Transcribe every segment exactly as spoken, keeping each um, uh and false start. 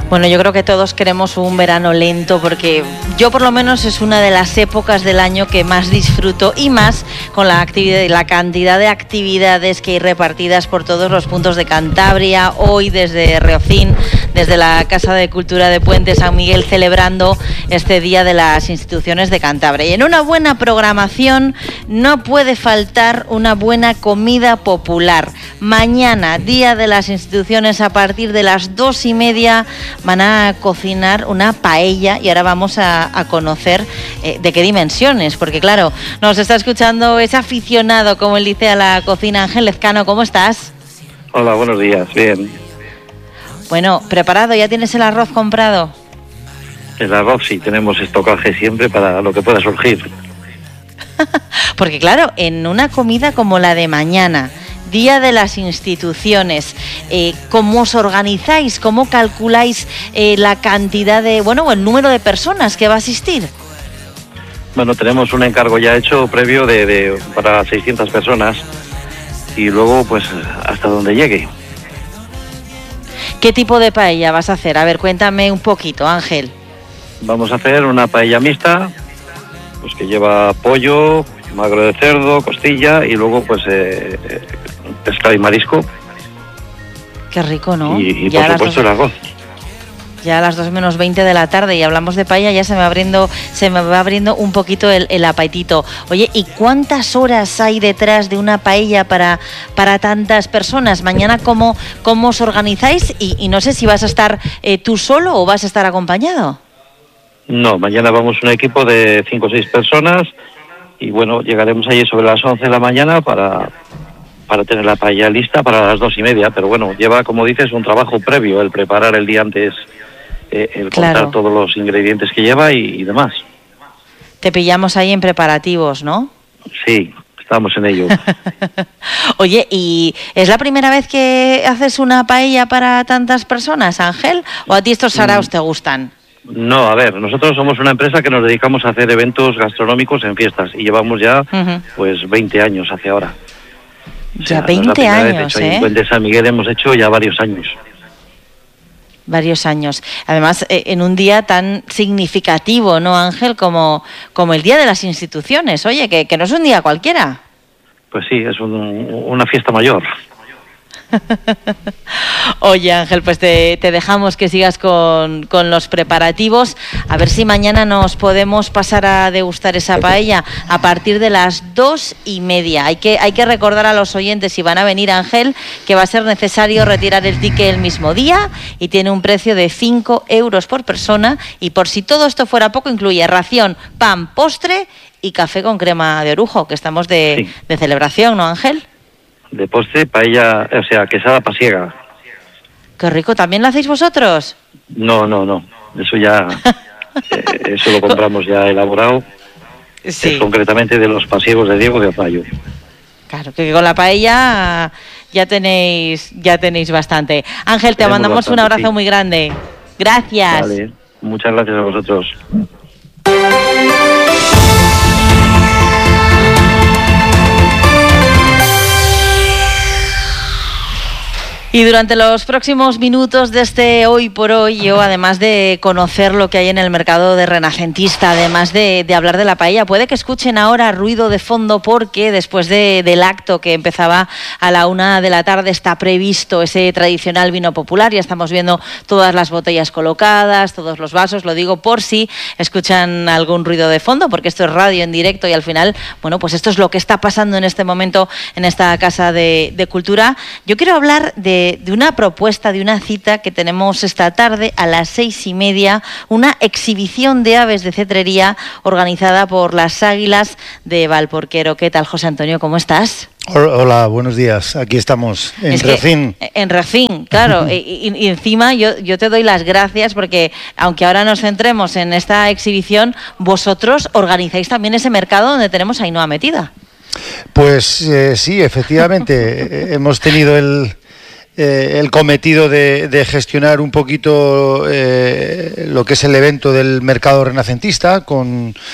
Bueno, yo creo que todos queremos un verano lento porque yo por lo menos es una de las épocas del año que más disfruto y más con la actividad, la cantidad de actividades que hay repartidas por todos los puntos de Cantabria. Hoy desde Reocín, desde la Casa de Cultura de Puente San Miguel, celebrando este Día de las Instituciones de Cantabria. Y en una buena programación no puede faltar una buena comida popular. Mañana, Día de las Instituciones, a partir de las dos y media van a cocinar una paella y ahora vamos a, a conocer eh, de qué dimensiones, porque claro, nos está escuchando ese aficionado, como él dice, a la cocina. Ángel Lezcano, ¿cómo estás? Hola, buenos días, bien. Bueno, ¿preparado? ¿Ya tienes el arroz comprado? El arroz sí, tenemos estocaje siempre para lo que pueda surgir. Porque claro, en una comida como la de mañana, Día de las Instituciones, eh, ¿cómo os organizáis? ¿Cómo calculáis eh, la cantidad de, bueno, o el número de personas que va a asistir? Bueno, tenemos un encargo ya hecho previo de, de para seiscientas personas y luego pues hasta donde llegue. ¿Qué tipo de paella vas a hacer? A ver, cuéntame un poquito, Ángel. Vamos a hacer una paella mixta, pues que lleva pollo, magro de cerdo, costilla y luego pues eh, pescado y marisco. Qué rico, ¿no? Y, y por supuesto dos, el arroz. Ya a las dos menos veinte de la tarde y hablamos de paella, ya se me va abriendo, se me va abriendo un poquito el, el apetito. Oye, ¿y cuántas horas hay detrás de una paella para, para tantas personas? Mañana, ¿cómo, cómo os organizáis? Y, y no sé si vas a estar eh, tú solo o vas a estar acompañado. No, mañana vamos un equipo de cinco o seis personas y bueno, llegaremos allí sobre las once de la mañana para, para tener la paella lista para las dos y media, pero bueno, lleva, como dices, un trabajo previo, el preparar el día antes, eh, el contar claro. todos los ingredientes que lleva y, y demás. Te pillamos ahí en preparativos, ¿no? Sí, estamos en ello. Oye, ¿y es la primera vez que haces una paella para tantas personas, Ángel? ¿O a ti estos saraos mm. te gustan? No, a ver, nosotros somos una empresa que nos dedicamos a hacer eventos gastronómicos en fiestas y llevamos ya uh-huh. pues veinte años hacia ahora. O sea, ya veinte no años, hecho, ¿eh? En Puente San Miguel hemos hecho ya varios años. Varios años. Además, eh, en un día tan significativo, ¿no, Ángel? Como, como el Día de las Instituciones. Oye, que, que no es un día cualquiera. Pues sí, es un, una fiesta mayor. Oye, Ángel, pues te, te dejamos que sigas con, con los preparativos. A ver si mañana nos podemos pasar a degustar esa paella a partir de las dos y media. Hay que, hay que recordar a los oyentes, si van a venir, Ángel, que va a ser necesario retirar el ticket el mismo día y tiene un precio de cinco euros por persona. Y por si todo esto fuera poco, incluye ración, pan, postre y café con crema de orujo, que estamos de, sí. de celebración, ¿no, Ángel? De postre, paella, o sea, quesada pasiega. Qué rico, ¿también lo hacéis vosotros? No, no, no, eso ya, eh, eso lo compramos ya elaborado, sí. Es concretamente de los pasiegos de Diego de Opayo. Claro, que con la paella ya tenéis, ya tenéis bastante. Ángel, te Tenemos mandamos bastante, un abrazo sí. muy grande. Gracias. Vale, muchas gracias a vosotros. Y durante los próximos minutos de este Hoy por Hoy, yo, además de conocer lo que hay en el mercado de renacentista, además de, de hablar de la paella, puede que escuchen ahora ruido de fondo porque después de, del acto que empezaba a la una de la tarde está previsto ese tradicional vino popular. Ya estamos viendo todas las botellas colocadas, todos los vasos, lo digo por si escuchan algún ruido de fondo, porque esto es radio en directo y al final, bueno, pues esto es lo que está pasando en este momento en esta Casa de, de Cultura. Yo quiero hablar de de una propuesta, de una cita que tenemos esta tarde a las seis y media, una exhibición de aves de cetrería organizada por las Águilas de Valporquero. ¿Qué tal, José Antonio? ¿Cómo estás? Hola, buenos días. Aquí estamos, en es Reocín. En Reocín, claro. y, y, y encima yo, yo te doy las gracias porque, aunque ahora nos centremos en esta exhibición, vosotros organizáis también ese mercado donde tenemos a Ainhoa metida. Pues eh, sí, efectivamente. Hemos tenido el... Eh, el cometido de, de gestionar un poquito eh, lo que es el evento del mercado renacentista con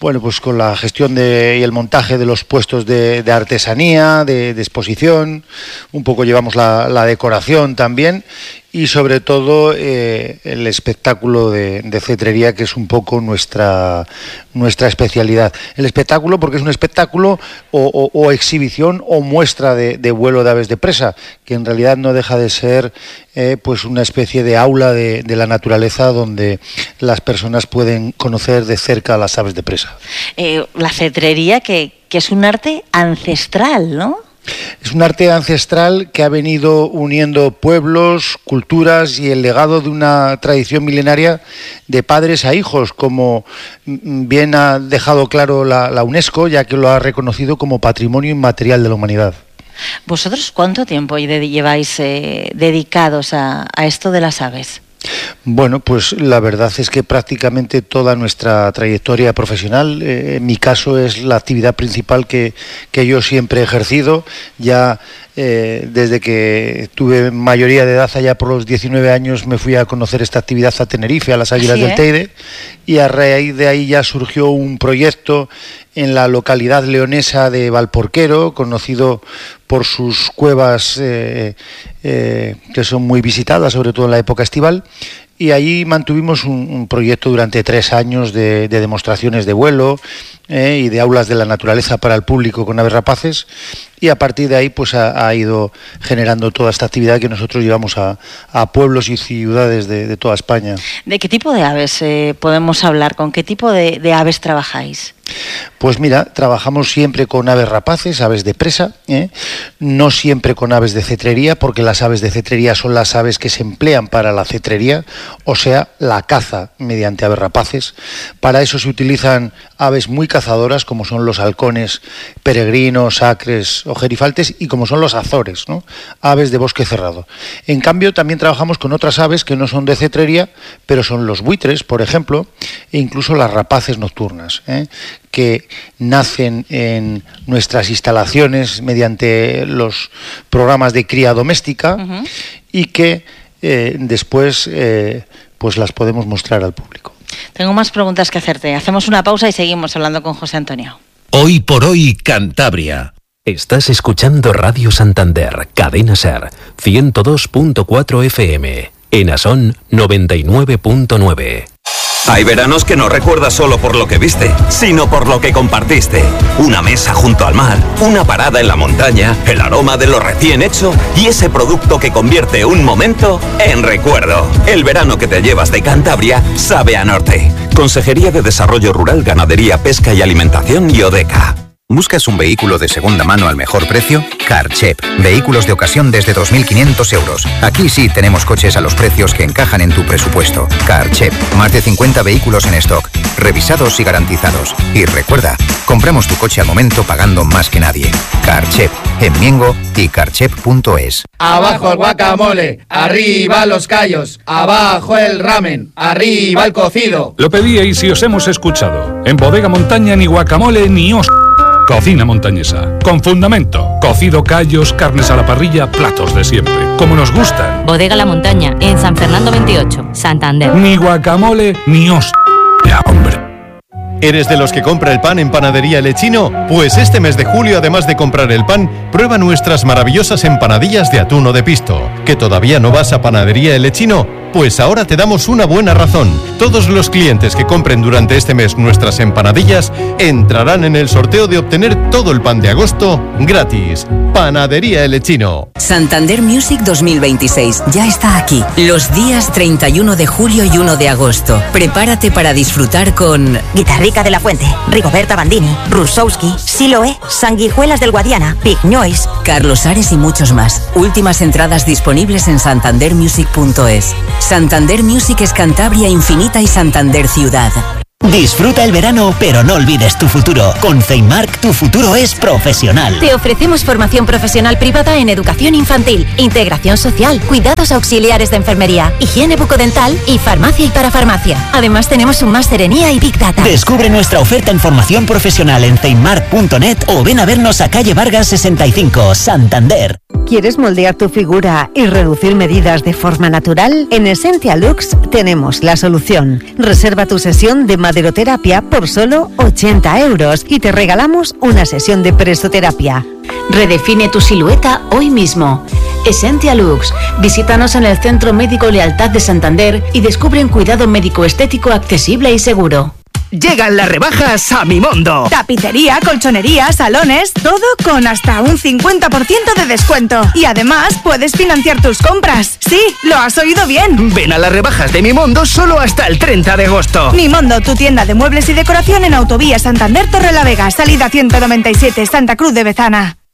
bueno, pues con la gestión de, y el montaje de los puestos de, de artesanía, de, de exposición, un poco llevamos la, la decoración también, y sobre todo eh, el espectáculo de, de cetrería, que es un poco nuestra nuestra especialidad. El espectáculo porque es un espectáculo o, o, o exhibición o muestra de, de vuelo de aves de presa, que en realidad no deja de ser eh, pues una especie de aula de, de la naturaleza donde las personas pueden conocer de cerca a las aves de presa. Eh, la cetrería, que, que es un arte ancestral, ¿no? Es un arte ancestral que ha venido uniendo pueblos, culturas y el legado de una tradición milenaria de padres a hijos, como bien ha dejado claro la, la UNESCO, ya que lo ha reconocido como Patrimonio Inmaterial de la Humanidad. ¿Vosotros cuánto tiempo lleváis eh, dedicados a, a esto de las aves? Bueno, pues la verdad es que prácticamente toda nuestra trayectoria profesional, eh, en mi caso es la actividad principal que, que yo siempre he ejercido, ya eh, desde que tuve mayoría de edad, allá por los diecinueve años, me fui a conocer esta actividad a Tenerife, a las Águilas del Teide, y a raíz de ahí ya surgió un proyecto en la localidad leonesa de Valporquero, conocido por sus cuevas eh, eh, que son muy visitadas, sobre todo en la época estival, y allí mantuvimos un, un proyecto durante tres años de, de demostraciones de vuelo eh, y de aulas de la naturaleza para el público con aves rapaces, y a partir de ahí pues ha, ha ido generando toda esta actividad que nosotros llevamos a, a pueblos y ciudades de, de toda España. ¿De qué tipo de aves eh, podemos hablar? ¿Con qué tipo de, de aves trabajáis? Pues mira, trabajamos siempre con aves rapaces, aves de presa, ¿eh? no siempre con aves de cetrería, porque las aves de cetrería son las aves que se emplean para la cetrería, o sea, la caza mediante aves rapaces. Para eso se utilizan aves muy cazadoras, como son los halcones peregrinos, acres o gerifaltes, y como son los azores, ¿no? Aves de bosque cerrado. En cambio, también trabajamos con otras aves que no son de cetrería, pero son los buitres, por ejemplo, e incluso las rapaces nocturnas, ¿eh? que nacen en nuestras instalaciones mediante los programas de cría doméstica, uh-huh. y que eh, después eh, pues las podemos mostrar al público. Tengo más preguntas que hacerte. Hacemos una pausa y seguimos hablando con José Antonio. Hoy por hoy, Cantabria. Estás escuchando Radio Santander, Cadena Ser, ciento dos punto cuatro F M, en Asón noventa y nueve punto nueve. Hay veranos que no recuerdas solo por lo que viste, sino por lo que compartiste. Una mesa junto al mar, una parada en la montaña, el aroma de lo recién hecho y ese producto que convierte un momento en recuerdo. El verano que te llevas de Cantabria sabe a norte. Consejería de Desarrollo Rural, Ganadería, Pesca y Alimentación y Odeca. ¿Buscas un vehículo de segunda mano al mejor precio? Carchep. Vehículos de ocasión desde dos mil quinientos euros. Aquí sí tenemos coches a los precios que encajan en tu presupuesto. Carchep. Más de cincuenta vehículos en stock, revisados y garantizados. Y recuerda, compramos tu coche al momento pagando más que nadie. Carchep. En Miengo y carchep punto es. Abajo el guacamole, arriba los callos, abajo el ramen, arriba el cocido. Lo pedíais y os hemos escuchado. En Bodega Montaña ni guacamole ni os... Cocina montañesa, con fundamento, cocido, callos, carnes a la parrilla, platos de siempre, como nos gustan. Bodega La Montaña, en San Fernando veintiocho, Santander. Ni guacamole, ni os... Ya, hombre. ¿Eres de los que compra el pan en Panadería El Echino? Pues este mes de julio, además de comprar el pan, prueba nuestras maravillosas empanadillas de atún o de pisto. ¿Que todavía no vas a Panadería El Echino? Pues ahora te damos una buena razón. Todos los clientes que compren durante este mes nuestras empanadillas entrarán en el sorteo de obtener todo el pan de agosto gratis. Panadería El Echino. Santander Music dos mil veintiséis ya está aquí. Los días treinta y uno de julio y uno de agosto. Prepárate para disfrutar con Guitarrica de la Fuente, Rigoberta Bandini, Rusowski, Siloé, Sanguijuelas del Guadiana, Big Noise, Carlos Ares y muchos más. Últimas entradas disponibles en santander music punto es. Santander Music es Cantabria infinita y Santander ciudad. Disfruta el verano, pero no olvides tu futuro. Con Ceimarc, tu futuro es profesional. Te ofrecemos formación profesional privada en educación infantil, integración social, cuidados auxiliares de enfermería, higiene bucodental y farmacia y parafarmacia. Además, tenemos un máster en I A y Big Data. Descubre nuestra oferta en formación profesional en ceimarc punto net o ven a vernos a calle Vargas sesenta y cinco, Santander. ¿Quieres moldear tu figura y reducir medidas de forma natural? En Essentia Lux tenemos la solución. Reserva tu sesión de maderoterapia por solo ochenta euros y te regalamos una sesión de presoterapia. Redefine tu silueta hoy mismo. Essentia Lux. Visítanos en el Centro Médico Lealtad de Santander y descubre un cuidado médico estético accesible y seguro. Llegan las rebajas a Mimondo. Tapicería, colchonería, salones, todo con hasta un cincuenta por ciento de descuento. Y además puedes financiar tus compras. Sí, lo has oído bien. Ven a las rebajas de Mimondo solo hasta el treinta de agosto. Mimondo, tu tienda de muebles y decoración en Autovía Santander Torrelavega, salida ciento noventa y siete, Santa Cruz de Bezana.